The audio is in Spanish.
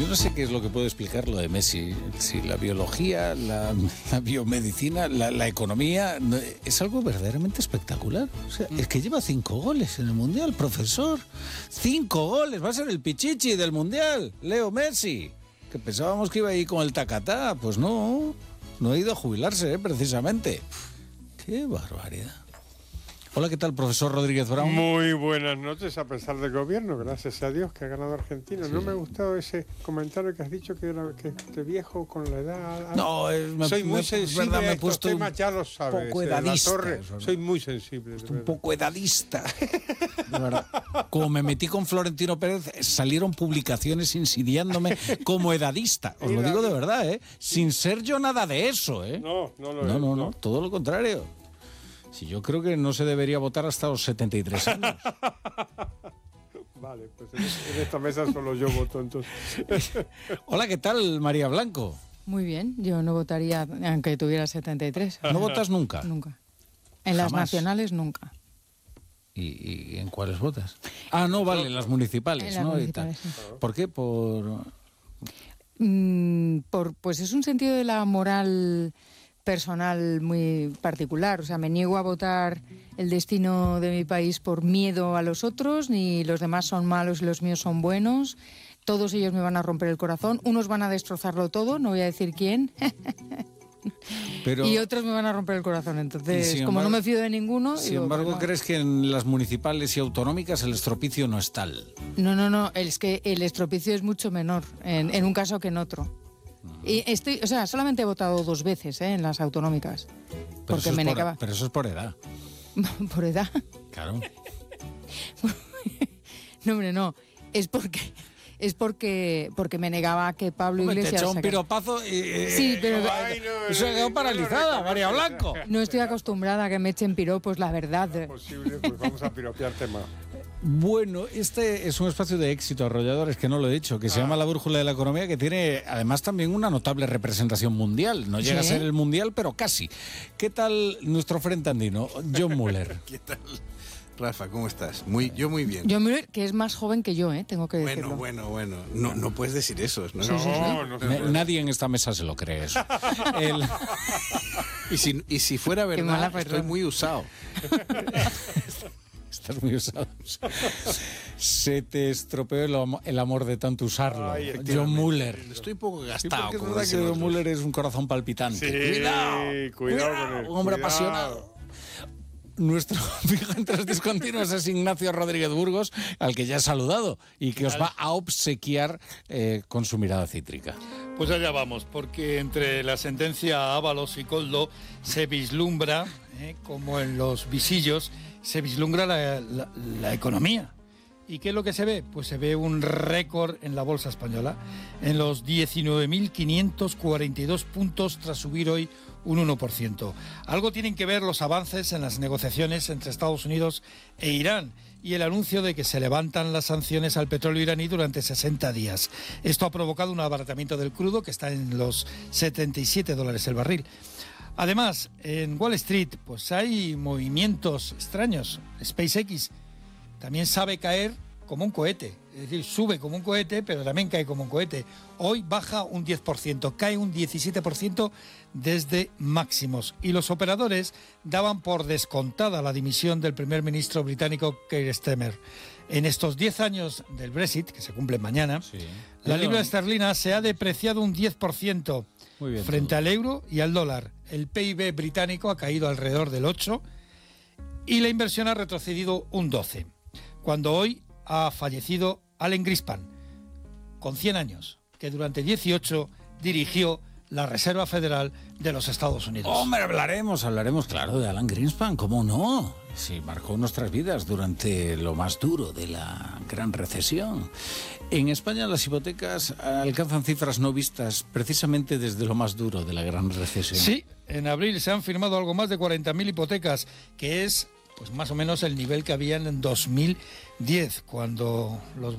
Yo no sé qué es lo que puede explicar lo de Messi. Si la biología, la biomedicina, la economía, es algo verdaderamente espectacular. O sea, es que lleva 5 goles en el Mundial, profesor. 5 goles, va a ser el pichichi del Mundial, Leo Messi. Que pensábamos que iba a ir con el tacatá. Pues no ha ido a jubilarse, precisamente. ¡Qué barbaridad! Hola, ¿qué tal, profesor Rodríguez Brown? Muy buenas noches, a pesar del gobierno, gracias a Dios que ha ganado Argentina. Sí. No me ha gustado ese comentario que has dicho que este viejo con la edad. No, soy muy sensible verdad, a estos temas, ya lo sabes. Un poco edadista. Soy muy sensible. Un poco edadista. De verdad. Como me metí con Florentino Pérez, salieron publicaciones insidiándome como edadista. Os lo digo de verdad, ¿eh? Sin ser yo nada de eso, ¿eh? No, todo lo contrario. Si yo creo que no se debería votar hasta los 73 años. Vale, pues en esta mesa solo yo voto, entonces. Hola, ¿qué tal, María Blanco? Muy bien, yo no votaría aunque tuviera 73. ¿No votas nunca? Nunca. En las nacionales, nunca. ¿Y en cuáles votas? Ah, no, vale, en las municipales, en las ¿no? Municipales, sí. ¿Por qué? Pues es un sentido de la moral personal muy particular. O sea, me niego a votar el destino de mi país por miedo a los otros, ni los demás son malos y los míos son buenos. Todos ellos me van a romper el corazón. Unos van a destrozarlo todo, no voy a decir quién. Pero, y otros me van a romper el corazón. Entonces, como no me fío de ninguno... Sin embargo, ¿crees que en las municipales y autonómicas el estropicio no es tal? No. Es que el estropicio es mucho menor en un caso que en otro. Y solamente he votado 2 veces en las autonómicas. Porque me negaba. Pero eso es por edad. ¿Por edad? Claro. No, hombre, no. Es porque me negaba que Pablo Iglesias... Te echó un piropazo y... Sí, pero... Eso ha quedado paralizada, María Blanco. No estoy acostumbrada a que me echen piropos, la verdad. No es posible, pues vamos a piropearte más. Bueno, este es un espacio de éxito, arrolladores, que no lo he dicho, que se llama La Brújula de la Economía, que tiene además también una notable representación mundial. No llega a ser el mundial, pero casi. ¿Qué tal nuestro frente andino, John Muller? ¿Qué tal, Rafa? ¿Cómo estás? Yo muy bien. John Muller, que es más joven que yo, tengo que decirlo. Bueno. No puedes decir eso. No. Nadie en esta mesa se lo cree eso. Y si fuera verdad, estoy muy usado. Estás muy usado. Se te estropeó el amor de tanto usarlo. John Muller. Estoy un poco gastado. Sí, es verdad que John Muller es un corazón palpitante. Sí, cuidado con él. Un hombre apasionado. Nuestro fijo entre los discontinuos es Ignacio Rodríguez Burgos, al que ya he saludado y que os va a obsequiar con su mirada cítrica. Pues allá vamos, porque entre la sentencia Ábalos y Koldo se vislumbra, como en los visillos, se vislumbra la economía. ¿Y qué es lo que se ve? Pues se ve un récord en la bolsa española, en los 19.542 puntos tras subir hoy un 1%. Algo tienen que ver los avances en las negociaciones entre Estados Unidos e Irán y el anuncio de que se levantan las sanciones al petróleo iraní durante 60 días. Esto ha provocado un abaratamiento del crudo que está en los $77 el barril. Además, en Wall Street pues hay movimientos extraños. SpaceX también sabe caer como un cohete, es decir, sube como un cohete, pero también cae como un cohete. Hoy baja un 10%, cae un 17% desde máximos. Y los operadores daban por descontada la dimisión del primer ministro británico Keir Starmer. En estos 10 años del Brexit, que se cumplen mañana, la libra esterlina se ha depreciado un 10% frente al euro y al dólar. El PIB británico ha caído alrededor del 8% y la inversión ha retrocedido un 12%. Cuando hoy ha fallecido Alan Greenspan, con 100 años, que durante 18 dirigió la Reserva Federal de los Estados Unidos. Hombre, hablaremos, claro, de Alan Greenspan, ¿cómo no? Sí, marcó nuestras vidas durante lo más duro de la gran recesión. En España las hipotecas alcanzan cifras no vistas precisamente desde lo más duro de la gran recesión. Sí, en abril se han firmado algo más de 40.000 hipotecas, que es pues más o menos el nivel que había en 2010, cuando los